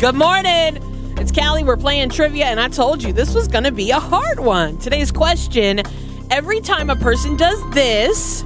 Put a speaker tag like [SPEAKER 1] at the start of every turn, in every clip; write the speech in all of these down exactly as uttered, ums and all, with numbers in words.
[SPEAKER 1] Good morning. It's Callie. We're playing trivia, and I told you this was going to be a hard one. Today's question, every time a person does this,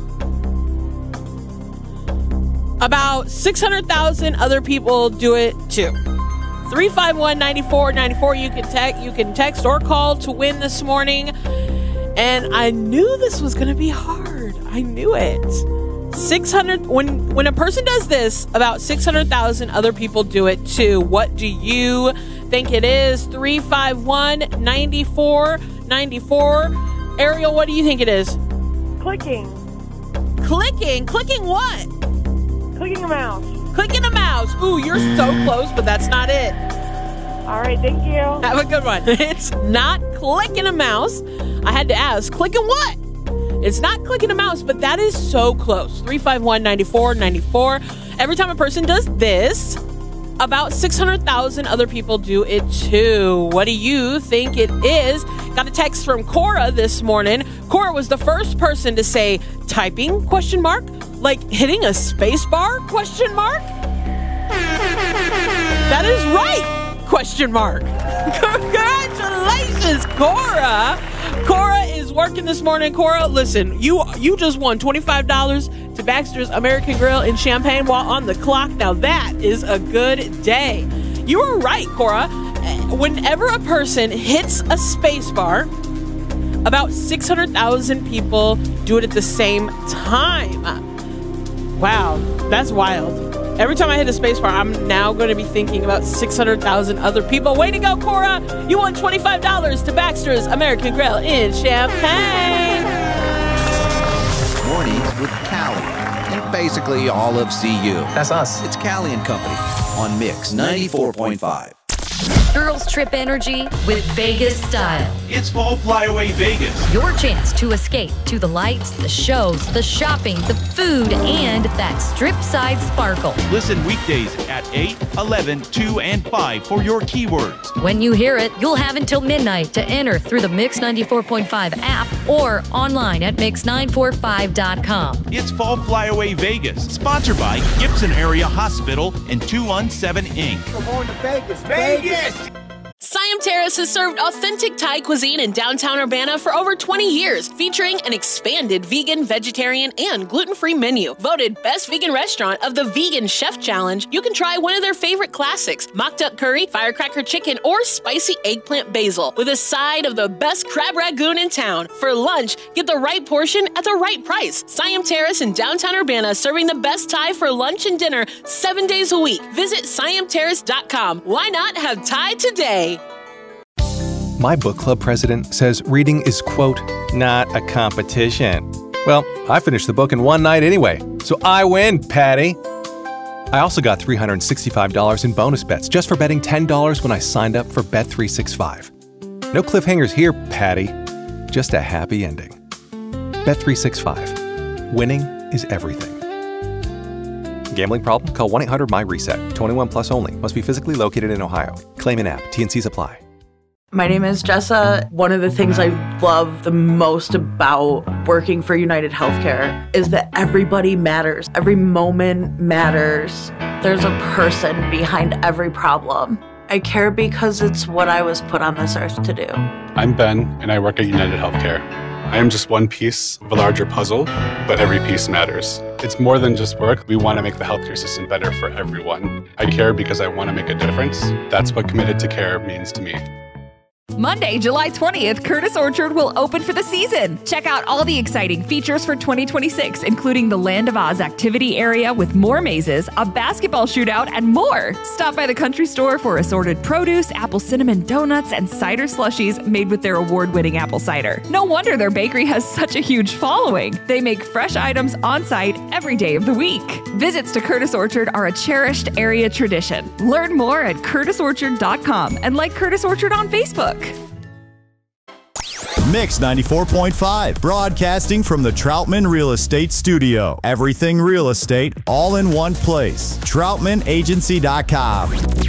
[SPEAKER 1] about six hundred thousand other people do it too. three five one, nine four nine four. You can text, you can text or call to win this morning. And I knew this was going to be hard. I knew it. six hundred when when a person does this, about six hundred thousand other people do it too. What do you think it is? three five one, nine four nine four. Ariel, what do you think it is?
[SPEAKER 2] Clicking.
[SPEAKER 1] Clicking? Clicking what?
[SPEAKER 2] Clicking a mouse.
[SPEAKER 1] Clicking a mouse. Ooh, you're so close, but that's not it.
[SPEAKER 2] All right, thank you.
[SPEAKER 1] Have a good one. It's not clicking a mouse. I had to ask, clicking what? It's not clicking a mouse, but that is so close. three five one, nine four nine four. Every time a person does this, about six hundred thousand other people do it too. What do you think it is? Got a text from Cora this morning. Cora was the first person to say typing, question mark, like hitting a space bar, question mark. That is right, question mark. Congratulations, Cora. Cora is working this morning. Cora, listen, you you just won twenty-five dollars to Baxter's American Grill in Champaign while on the clock. Now that is a good day. You were right, Cora. Whenever a person hits a space bar, about six hundred thousand people do it at the same time. Wow, that's wild. Every time I hit a space bar, I'm now going to be thinking about six hundred thousand other people. Way to go, Cora. You won twenty-five dollars to Baxter's American Grill in Champaign.
[SPEAKER 3] Mornings with Callie and basically all of C U.
[SPEAKER 4] That's us.
[SPEAKER 3] It's Callie and Company on Mix ninety-four point five.
[SPEAKER 5] Girls trip energy with Vegas style.
[SPEAKER 6] It's Fall Flyaway Vegas.
[SPEAKER 5] Your chance to escape to the lights, the shows, the shopping, the food, and that strip side sparkle.
[SPEAKER 6] Listen weekdays at eight, eleven, two, and five for your keywords.
[SPEAKER 5] When you hear it, you'll have until midnight to enter through the Mix ninety-four point five app or online at mix nine four five dot com.
[SPEAKER 6] It's Fall Flyaway Vegas, sponsored by Gibson Area Hospital and two one seven Incorporated.
[SPEAKER 7] We're going to Vegas, Vegas!
[SPEAKER 1] Siam Terrace has served authentic Thai cuisine in downtown Urbana for over twenty years, featuring an expanded vegan, vegetarian, and gluten-free menu. Voted Best Vegan Restaurant of the Vegan Chef Challenge, you can try one of their favorite classics, mock duck curry, firecracker chicken, or spicy eggplant basil, with a side of the best crab ragoon in town. For lunch, get the right portion at the right price. Siam Terrace in downtown Urbana, serving the best Thai for lunch and dinner seven days a week. Visit siam terrace dot com. Why not have Thai today?
[SPEAKER 8] My book club president says reading is, quote, not a competition. Well, I finished the book in one night anyway, so I win, Patty. I also got three hundred sixty-five dollars in bonus bets just for betting ten dollars when I signed up for Bet three sixty-five. No cliffhangers here, Patty. Just a happy ending. Bet three sixty-five. Winning is everything. Gambling problem? Call one eight hundred my reset. twenty-one plus only. Must be physically located in Ohio. Claim in app. T N Cs apply.
[SPEAKER 9] My name is Jessa. One of the things I love the most about working for United Healthcare is that everybody matters. Every moment matters. There's a person behind every problem. I care because it's what I was put on this earth to do.
[SPEAKER 10] I'm Ben, and I work at United Healthcare. I am just one piece of a larger puzzle, but every piece matters. It's more than just work. We want to make the healthcare system better for everyone. I care because I want to make a difference. That's what committed to care means to me.
[SPEAKER 11] Monday, July twentieth, Curtis Orchard will open for the season. Check out all the exciting features for twenty twenty-six, including the Land of Oz activity area with more mazes, a basketball shootout, and more. Stop by the country store for assorted produce, apple cinnamon donuts, and cider slushies made with their award-winning apple cider. No wonder their bakery has such a huge following. They make fresh items on site every day of the week. Visits to Curtis Orchard are a cherished area tradition. Learn more at curtis orchard dot com and like Curtis Orchard on Facebook.
[SPEAKER 12] Mix ninety-four point five, broadcasting from the Troutman Real Estate Studio. Everything real estate, all in one place. troutman agency dot com.